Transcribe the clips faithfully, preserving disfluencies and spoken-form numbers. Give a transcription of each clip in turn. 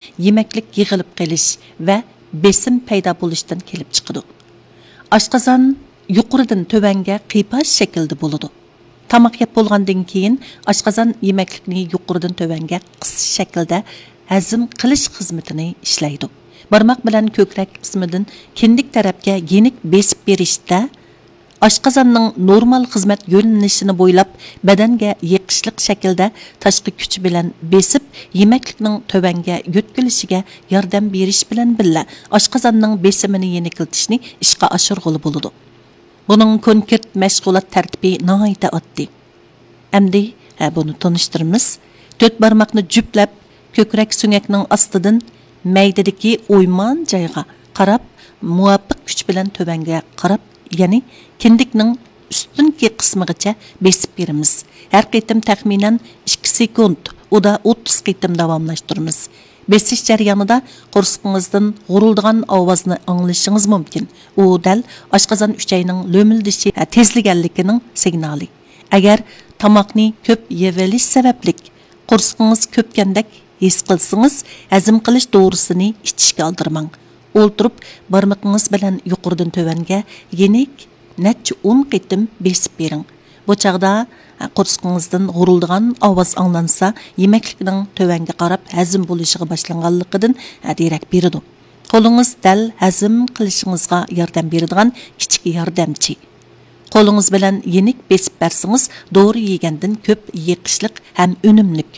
yemeklik yığılıp qelish va besim paydo bo'lishdan kelib chiqadi. Oshqozon yuqoridan tövanga qiypash shaklda bo'ladi. Tamoq yeb bo'lgandan keyin oshqozon yemeklikni yuqoridan tövanga qisish shaklda hazm qilish xizmatini ishlaydi. Barmoq bilan ko'krak qismidan kindik tarafga yenik besib berishda oshqozonning normal xizmat yo'nalishini bo'ylab badanga yiqishliq shaklda tashqi kuch bilan besib yemeklikning tövanga yo'tkilishiga yordam berish bilan birga oshqozonning besimini yenikiltishni ishga oshirg'ili bo'ladi. Buning konkret mashg'ulot tartibi nihoyatda oddiy. Endi buni tanishtiramiz. To'rt barmoqni juplab ko'krak sunyakning ostidan maydadagi o'yman joyga qarab muvofiq kuch bilan tövanga qarab, ya'ni kindikning ustunki qismigacha besib beramiz. Har qitim taxminan ikki sekund, u da o'ttiz qitim davomlashtiramiz. Besish jarayonida qo'rsqingizdan g'urildigan ovozni anglashingiz mumkin. U dal oshqozon uchayning lo'mildishi tezliganligining signali. Agar tomoqni ko'p yevelish sababli qo'rsqingiz ko'pgandek his qilsangiz, hazm qilish dori'sini ichishga oldirmang. O'ltirib barmoqingiz bilan yuqoridan tövanga yenik necha o'n qitim besib bering. Bu chaqda qo'rsqingizdan g'urildigan ovoz anglansa, yemeklikning tövanga qarab hazm bo'lishiga boshlanganligidan derak beradi. Qo'lingiz dal hazm qilishingizga yordam beradigan kichik yordamchi. Qo'lingiz bilan yenik besib bersangiz, dori yegandan ko'p yiqishliq ham unumlik.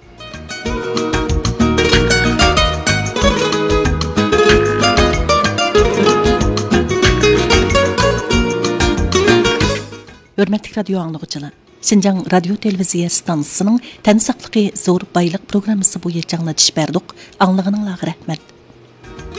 Hürmetli radyo anlıqçılar, Şinjan Radio Televiziya stansiyasının Tən saqlıqı zor bayliq programması boyunca anlatış berdik. Anlığınızga rahmet.